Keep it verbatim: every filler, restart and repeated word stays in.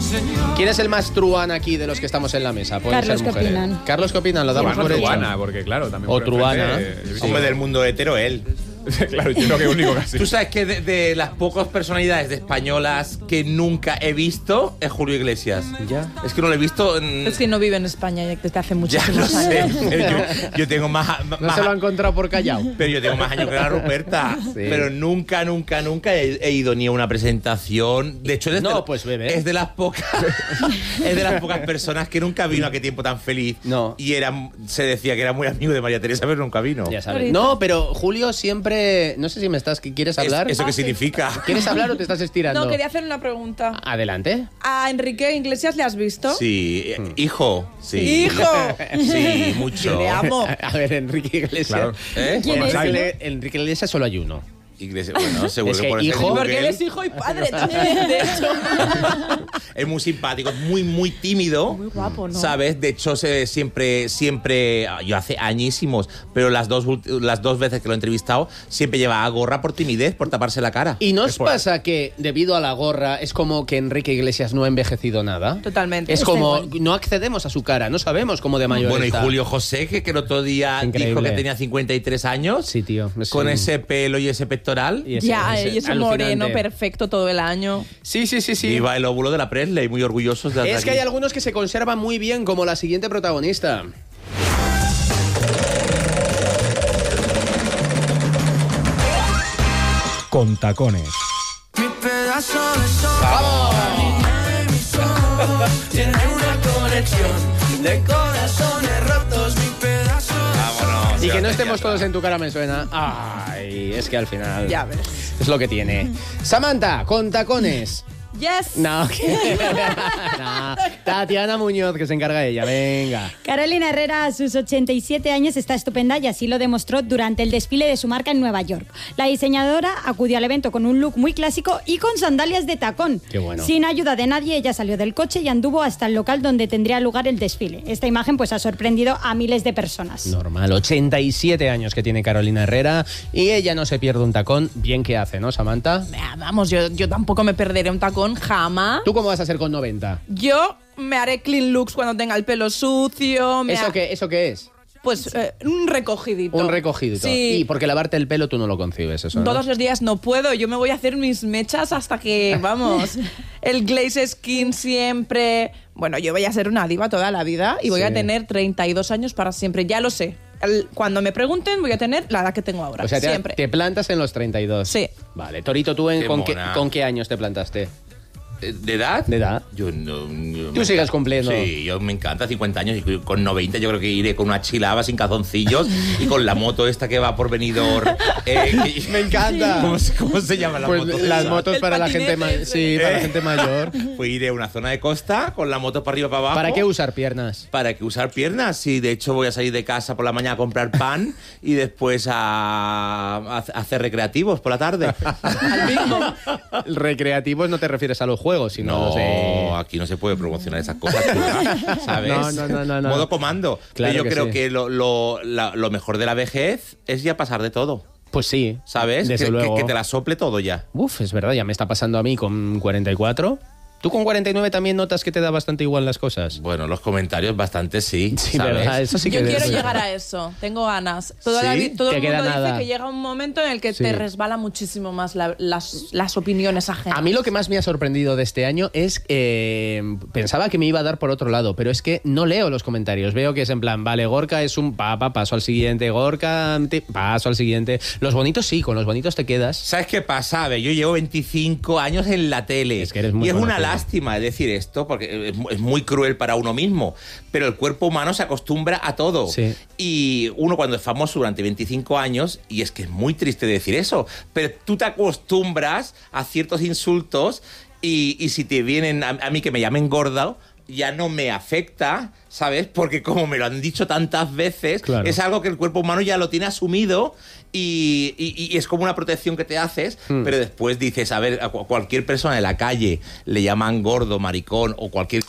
¿Quién es el más truán aquí de los que estamos en la mesa? Pueden Carlos, ser ¿qué mujeres. opinan? Carlos, ¿qué opinan? Lo damos Bueno, por hecho. truana, porque claro, también O por truana. enfrente, yo he visto- Hombre del mundo hetero, él. Claro, yo creo que único casi. Tú sabes que de, de las pocas personalidades de españolas que nunca he visto es Julio Iglesias. Ya. Es que no lo he visto en... Es que no vive en España ya desde hace Ya muchísimos lo sé. años. Yo, yo tengo más, más No se lo ha encontrado por Callao. pero yo tengo más años que la Ruperta. Sí. Pero nunca, nunca, nunca he, he ido ni a una presentación. De hecho, es de, No, pues, bebé. es de las pocas es de las pocas personas que nunca vino a Qué tiempo tan feliz. No. Y era, se decía que era muy amigo de María Teresa, pero nunca vino. Ya sabes. Ahorita. No, pero Julio siempre... No sé si me estás... ¿Quieres Es- hablar? ¿Eso qué Ah, sí. significa? ¿Quieres hablar o te estás estirando? No, quería hacer una pregunta. Adelante. ¿A Enrique Iglesias le has visto? Sí, eh, Hmm. hijo. Sí. ¡Hijo! Sí, mucho. Le amo. A ver, Enrique Iglesias. Claro. ¿Eh? ¿Quién es? Enrique, Enrique Iglesias solo hay uno. Iglesia, bueno, seguro Es que que pones en hijo- Google. Porque él es hijo y padre también, de hecho. Es muy simpático, es muy, muy tímido. Muy guapo, ¿no? ¿Sabes? De hecho, se- siempre, siempre, yo hace añísimos, pero las dos, ulti- las dos veces que lo he entrevistado, siempre llevaba gorra por timidez, por taparse la cara. ¿Y no os Es por- pasa que debido a la gorra es como que Enrique Iglesias no ha envejecido nada? Totalmente. Es Está como, igual. no accedemos a su cara, no sabemos cómo de mayor Bueno, y está. Julio José, que, que el otro día Increíble. dijo que tenía cincuenta y tres años, Sí, tío. es con un- ese pelo y ese pectoral. y ese- Ya, ese- y ese alucinante. moreno perfecto todo el año. Sí, sí, sí, sí. Viva el óvulo de la Presley, muy orgullosos de Es que hay algunos que se conservan muy bien, como la siguiente protagonista. Con tacones. Mi pedazo de sol, niña de mis ojos, tiene una conexión de corazones rotos. Mi pedazo de Vámonos. Y que no ya, estemos ya, todos ya. en tu cara me suena. Ay, es que al final Ya ves. es lo que tiene. Samantha, con tacones. Yes. No, que- no, Tatiana Muñoz, que se encarga ella. Venga. Carolina Herrera, a sus ochenta y siete años, está estupenda y así lo demostró durante el desfile de su marca en Nueva York. La diseñadora acudió al evento con un look muy clásico y con sandalias de tacón. Qué bueno. Sin ayuda de nadie, ella salió del coche y anduvo hasta el local donde tendría lugar el desfile. Esta imagen pues ha sorprendido a miles de personas. Normal, ochenta y siete años que tiene Carolina Herrera y ella no se pierde un tacón. Bien que hace, ¿no, Samantha? Ah, Vamos, yo, yo tampoco me perderé un tacón, jamás. ¿Tú cómo vas a ser con noventa? Yo me haré clean looks cuando tenga el pelo sucio. Me ¿Eso ha- qué, ¿Eso qué es? Pues eh, un recogidito. Un recogidito. Sí. Y porque lavarte el pelo tú no lo concibes, eso, ¿no? Todos los días no puedo, yo me voy a hacer mis mechas hasta que, vamos, el glaze skin siempre... Bueno, yo voy a ser una diva toda la vida y voy Sí. a tener treinta y dos años para siempre, ya lo sé. El- cuando me pregunten voy a tener la edad que tengo ahora, O sea, te, siempre. te plantas en los treinta y dos. Sí. Vale. Torito, ¿tú en, Qué con, qué, mona. con qué años te plantaste? ¿De edad? ¿De edad? Yo no. yo Tú me sigues encanta- cumpliendo. Sí, yo me encanta, cincuenta años y con noventa yo creo que iré con una chilaba sin calzoncillos y con la moto esta que va por Benidorm. Eh, Me encanta. ¿Cómo, se- cómo se llama la Pues moto? las esa? motos El para la patinete gente ma- ese. sí, para la Eh. gente mayor. Pues iré a una zona de costa con la moto para arriba para abajo. ¿Para qué usar piernas? ¿Para qué usar piernas? Sí, de hecho voy a salir de casa por la mañana a comprar pan y después a, a hacer recreativos por la tarde. Al mismo. Recreativos no te refieres a los juegos, sino a los de... No, aquí no se puede promocionar esas cosas, chula, ¿sabes? No, no, no, no, no. Modo comando. Claro Pero yo que creo sí. que lo, lo- la- lo mejor de la vejez es ya pasar de todo, Pues sí. ¿sabes? Desde que, que- luego. que te la sople todo ya. Uf, es verdad, ya me está pasando a mí con cuarenta y cuatro. ¿Tú con cuarenta y nueve también notas que te da bastante igual las cosas? Bueno, los comentarios bastante sí, Sí, ¿sabes? verdad, eso sí que Yo es quiero verdad. llegar a eso, tengo ganas. Todo, la ¿Sí? vi- todo Te el queda mundo nada. dice que llega un momento en el que Sí. te resbala muchísimo más la- las, las opiniones ajenas. A mí lo que más me ha sorprendido de este año es que pensaba que me iba a dar por otro lado, pero es que no leo los comentarios. Veo que es en plan, vale, Gorka es un papa, paso al siguiente, Gorka, te- paso al siguiente. Los bonitos sí, con los bonitos te quedas. ¿Sabes qué pasa? A ver, yo llevo veinticinco años en la tele. Es que eres muy y es una conocido. lástima decir esto, porque es, mu- es muy cruel para uno mismo. Pero el cuerpo humano se acostumbra a todo. Sí. Y uno cuando es famoso durante veinticinco años, y es que es muy triste decir eso, pero tú te acostumbras a ciertos insultos y, y si te vienen, a, a mí que me llamen gorda, ya no me afecta, ¿sabes? Porque como me lo han dicho tantas veces, Claro. es algo que el cuerpo humano ya lo tiene asumido y, y- y es como una protección que te haces, Hmm. pero después dices, a ver, a cu- cualquier persona de la calle le llaman gordo, maricón o cualquier